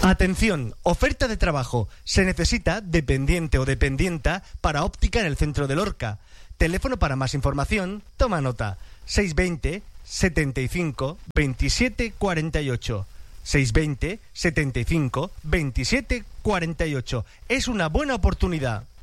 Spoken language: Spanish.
Atención, oferta de trabajo. Se necesita dependiente o dependienta para óptica en el centro de Lorca. Teléfono para más información, toma nota. 620 75 27 48. 620 75 27 48. Es una buena oportunidad.